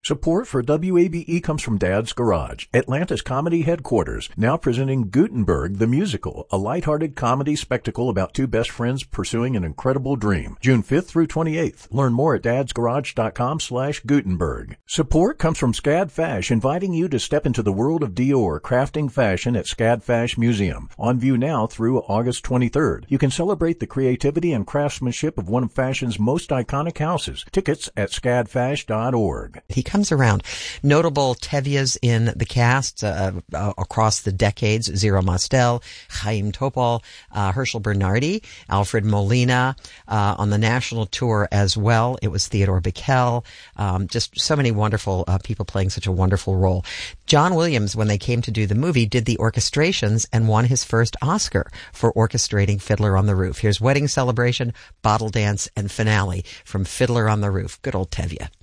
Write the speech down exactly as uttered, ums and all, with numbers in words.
Support for W A B E comes from Dad's Garage, Atlanta's comedy headquarters, now presenting Gutenberg the Musical, a lighthearted comedy spectacle about two best friends pursuing an incredible dream. June fifth through twenty-eighth. Learn more at dadsgarage.com slash Gutenberg. Support comes from Scad Fash, inviting you to step into the world of Dior, crafting fashion at Scad Fash Museum. On view now through August twenty-third. You can celebrate the creativity and craftsmanship of one of fashion's most iconic houses. Tickets at scad fash dot org. He comes around. Notable Tevias in the cast uh, uh, across the decades: Zero Mostel, Chaim Topol, uh, Herschel Bernardi, Alfred Molina, uh, on the national tour as well. It was Theodore Bickel. Um, just so many wonderful uh, people playing such a wonderful role. John Williams, when they came to do the movie, did the orchestrations and won his first Oscar for orchestrating Fiddler on the Roof. Here's Wedding Celebration, Bottle Dance, and Finale from Fiddler on the Roof. Good old Tevye.